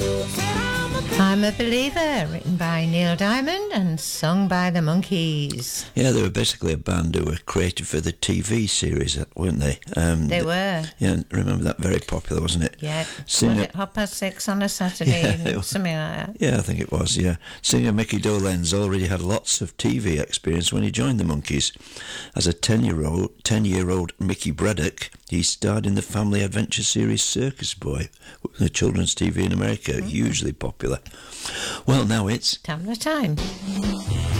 I'm a Believer, written by Neil Diamond and sung by the Monkees. Yeah, they were basically a band who were created for the TV series, weren't they? They were. Yeah, remember that? Very popular, wasn't it? Yeah. Singer, Was it 6:30 on a Saturday? Yeah, Something like that. yeah, I think it was, yeah. Singer Mickey Dolenz already had lots of TV experience when he joined the Monkees. As a 10-year-old Mickey Braddock, he starred in the family adventure series Circus Boy, the children's TV in America, hugely popular. Well, now it's Time.